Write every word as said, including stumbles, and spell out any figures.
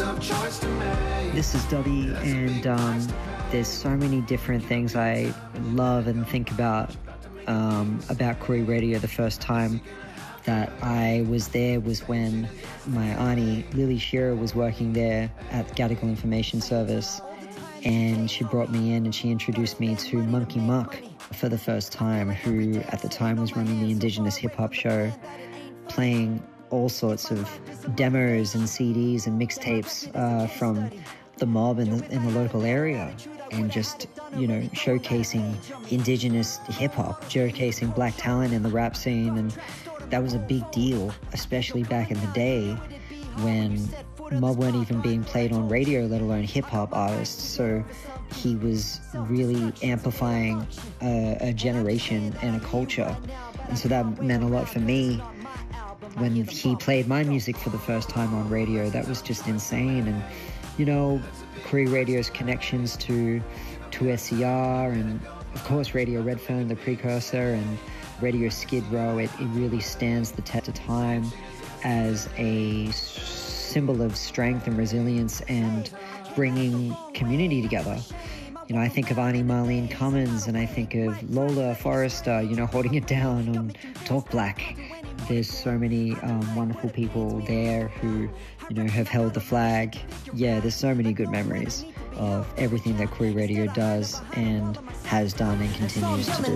This is Dobby, and um, there's so many different things I love and think about um, about Koori Radio. The first time that I was there was when my auntie, Lily Shearer, was working there at the Gadigal Information Service, and she brought me in and she introduced me to Monkey Muck for the first time, who at the time was running the Indigenous hip-hop show, playing all sorts of demos and C Ds and mixtapes uh, from the mob in the, in the local area, and just, you know, showcasing Indigenous hip-hop, showcasing black talent in the rap scene. And that was a big deal, especially back in the day when mob weren't even being played on radio, let alone hip-hop artists. So he was really amplifying a, a generation and a culture. And so that meant a lot for me. When he played my music for the first time on radio, that was just insane. And, you know, Koori Radio's connections to to S C R, and of course Radio Redfern, the precursor, and Radio Skid Row, it, it really stands the test of time as a symbol of strength and resilience and bringing community together. You know, I think of Auntie Marlene Cummins, and I think of Lola Forrester, you know, holding it down on Talk Black. There's so many um, wonderful people there who, you know, have held the flag. Yeah, there's so many good memories of everything that Koori Radio does and has done and continues to do.